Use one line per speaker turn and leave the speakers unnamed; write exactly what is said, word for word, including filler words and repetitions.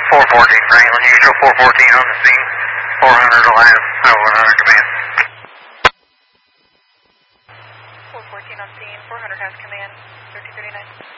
four fourteen Franklin, usual four fourteen on the scene. four hundred will have one hundred command.
four fourteen on scene, four hundred has command, thirteen thirty-nine.